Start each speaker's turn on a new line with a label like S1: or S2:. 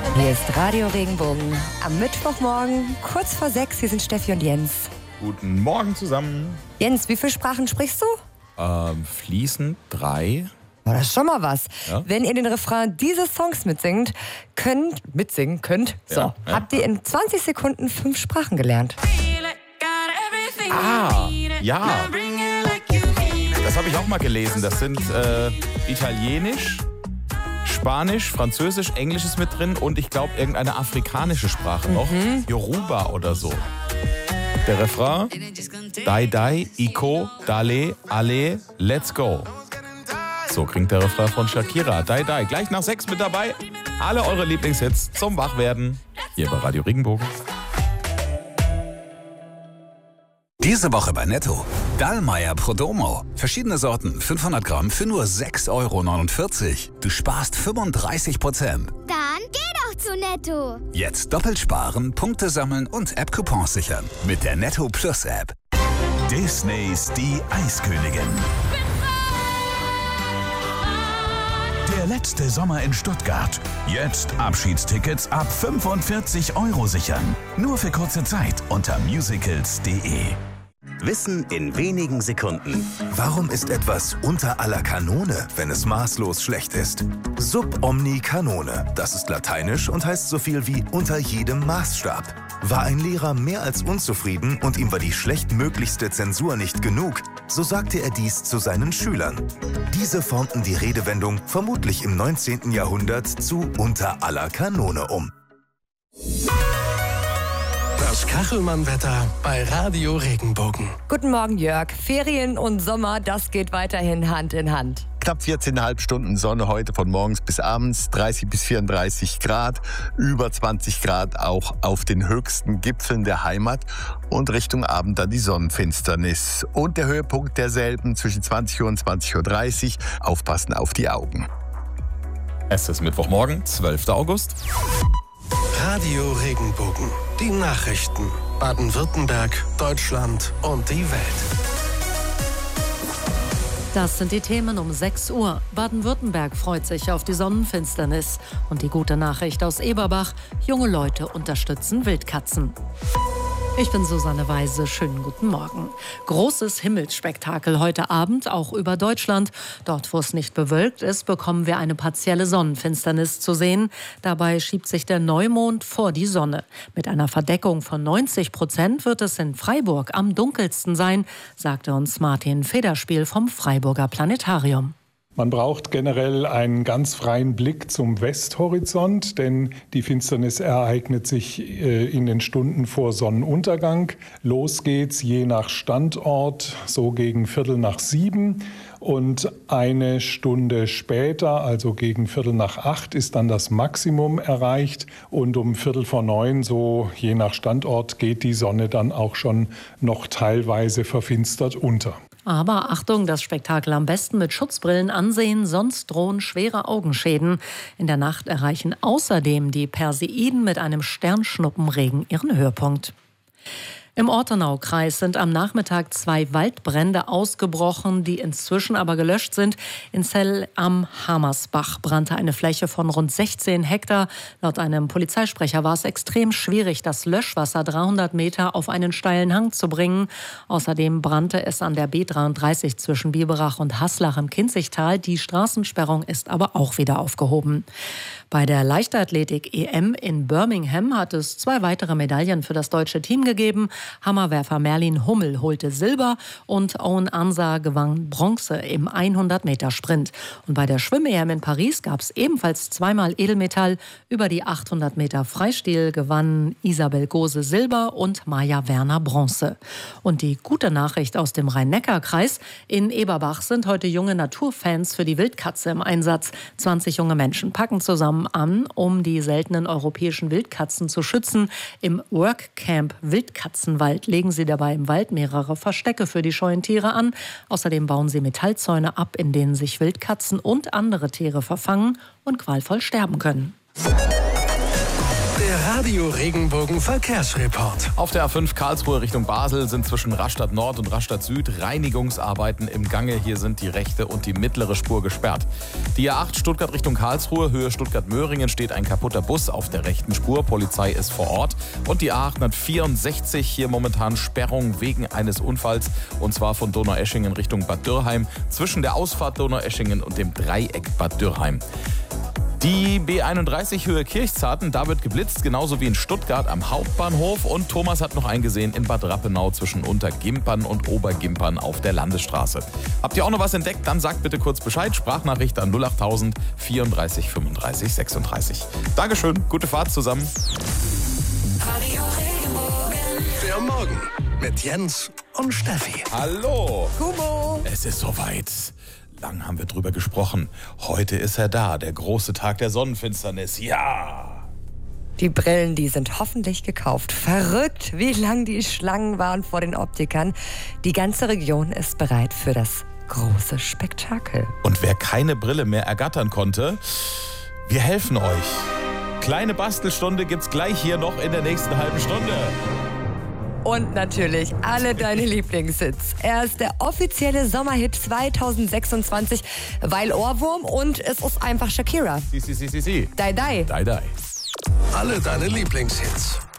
S1: Hier ist Radio Regenbogen. Am Mittwochmorgen, kurz vor 6, hier sind Steffi und Jens.
S2: Guten Morgen zusammen.
S1: Jens, wie viele Sprachen sprichst du?
S2: Fließend 3.
S1: Oh, das ist schon mal was.
S2: Ja.
S1: Wenn ihr den Refrain dieses Songs mitsingen könnt, so, habt ihr in 20 Sekunden 5 Sprachen gelernt.
S2: Ja. Das habe ich auch mal gelesen. Das sind Italienisch, Spanisch, Französisch, Englisch ist mit drin und ich glaube irgendeine afrikanische Sprache noch. Yoruba oder so. Der Refrain: Dai Dai, Iko, Dale, Ale, Let's Go. So klingt der Refrain von Shakira. Dai Dai. Gleich nach 6 mit dabei. Alle eure Lieblingshits zum Wachwerden. Hier bei Radio Regenbogen.
S3: Diese Woche bei Netto. Dallmayr Prodomo. Verschiedene Sorten, 500 Gramm für nur 6,49 Euro. Du sparst 35%.
S4: Dann geh doch zu Netto.
S3: Jetzt doppelt sparen, Punkte sammeln und App-Coupons sichern. Mit der Netto Plus App.
S5: Disneys Die Eiskönigin. Der letzte Sommer in Stuttgart. Jetzt Abschiedstickets ab 45 Euro sichern. Nur für kurze Zeit unter musicals.de.
S6: Wissen in wenigen Sekunden.
S7: Warum ist etwas unter aller Kanone, wenn es maßlos schlecht ist? Sub omni canone, das ist lateinisch und heißt so viel wie unter jedem Maßstab. War ein Lehrer mehr als unzufrieden und ihm war die schlechtmöglichste Zensur nicht genug, so sagte er dies zu seinen Schülern. Diese formten die Redewendung vermutlich im 19. Jahrhundert zu unter aller Kanone um.
S8: Das Kachelmann-Wetter bei Radio Regenbogen.
S1: Guten Morgen, Jörg. Ferien und Sommer, das geht weiterhin Hand in Hand.
S9: Knapp 14,5 Stunden Sonne heute von morgens bis abends, 30 bis 34 Grad, über 20 Grad auch auf den höchsten Gipfeln der Heimat und Richtung Abend dann die Sonnenfinsternis. Und der Höhepunkt derselben zwischen 20 Uhr und 20.30 Uhr, aufpassen auf die Augen.
S2: Es ist Mittwochmorgen, 12. August.
S8: Radio Regenbogen. Die Nachrichten. Baden-Württemberg, Deutschland und die Welt.
S10: Das sind die Themen um 6 Uhr. Baden-Württemberg freut sich auf die Sonnenfinsternis. Und die gute Nachricht aus Eberbach: junge Leute unterstützen Wildkatzen. Ich bin Susanne Weise, schönen guten Morgen. Großes Himmelsspektakel heute Abend, auch über Deutschland. Dort, wo es nicht bewölkt ist, bekommen wir eine partielle Sonnenfinsternis zu sehen. Dabei schiebt sich der Neumond vor die Sonne. Mit einer Verdeckung von 90% wird es in Freiburg am dunkelsten sein, sagte uns Martin Federspiel vom Freiburger Planetarium.
S11: Man braucht generell einen ganz freien Blick zum Westhorizont, denn die Finsternis ereignet sich in den Stunden vor Sonnenuntergang. Los geht's je nach Standort so gegen 6:15 und eine Stunde später, also gegen 7:45, ist dann das Maximum erreicht und um 8:45, so je nach Standort, geht die Sonne dann auch schon noch teilweise verfinstert unter.
S10: Aber Achtung, das Spektakel am besten mit Schutzbrillen ansehen, sonst drohen schwere Augenschäden. In der Nacht erreichen außerdem die Perseiden mit einem Sternschnuppenregen ihren Höhepunkt. Im Ortenaukreis sind am Nachmittag 2 Waldbrände ausgebrochen, die inzwischen aber gelöscht sind. In Zell am Hamersbach brannte eine Fläche von rund 16 Hektar. Laut einem Polizeisprecher war es extrem schwierig, das Löschwasser 300 Meter auf einen steilen Hang zu bringen. Außerdem brannte es an der B33 zwischen Biberach und Haslach im Kinzigtal. Die Straßensperrung ist aber auch wieder aufgehoben. Bei der Leichtathletik-EM in Birmingham hat es 2 weitere Medaillen für das deutsche Team gegeben. Hammerwerfer Merlin Hummel holte Silber und Owen Ansah gewann Bronze im 100-Meter-Sprint. Und bei der Schwimm-EM in Paris gab es ebenfalls 2-mal Edelmetall. Über die 800 Meter Freistil gewannen Isabel Gose Silber und Maja Werner Bronze. Und die gute Nachricht aus dem Rhein-Neckar-Kreis: in Eberbach sind heute junge Naturfans für die Wildkatze im Einsatz. 20 junge Menschen packen zusammen an, um die seltenen europäischen Wildkatzen zu schützen. Im Workcamp Wildkatzenwald legen sie dabei im Wald mehrere Verstecke für die scheuen Tiere an. Außerdem bauen sie Metallzäune ab, in denen sich Wildkatzen und andere Tiere verfangen und qualvoll sterben können.
S8: Der Radio Regenbogen Verkehrsreport.
S2: Auf der A5 Karlsruhe Richtung Basel sind zwischen Rastatt Nord und Rastatt Süd Reinigungsarbeiten im Gange. Hier sind die rechte und die mittlere Spur gesperrt. Die A8 Stuttgart Richtung Karlsruhe, Höhe Stuttgart-Möhringen, steht ein kaputter Bus auf der rechten Spur. Polizei ist vor Ort. Und die A864, hier momentan Sperrung wegen eines Unfalls. Und zwar von Donaueschingen Richtung Bad Dürrheim, zwischen der Ausfahrt Donaueschingen und dem Dreieck Bad Dürrheim. Die B31 Höhe Kirchzarten, da wird geblitzt, genauso wie in Stuttgart am Hauptbahnhof. Und Thomas hat noch eingesehen in Bad Rappenau zwischen Untergimpern und Obergimpern auf der Landesstraße. Habt ihr auch noch was entdeckt? Dann sagt bitte kurz Bescheid. Sprachnachricht an 08000 34 35 36. Dankeschön, gute Fahrt zusammen.
S8: Der Morgen mit Jens und Steffi.
S2: Hallo.
S1: Gummo.
S2: Es ist soweit. Lang haben wir drüber gesprochen. Heute ist er da, der große Tag der Sonnenfinsternis. Ja!
S1: Die Brillen, die sind hoffentlich gekauft. Verrückt, wie lang die Schlangen waren vor den Optikern. Die ganze Region ist bereit für das große Spektakel.
S2: Und wer keine Brille mehr ergattern konnte, wir helfen euch. Kleine Bastelstunde gibt's gleich hier noch in der nächsten halben Stunde.
S1: Und natürlich alle deine Lieblingshits. Er ist der offizielle Sommerhit 2026, weil Ohrwurm und es ist einfach Shakira.
S2: Si.
S1: Die.
S2: Die.
S8: Alle deine Lieblingshits.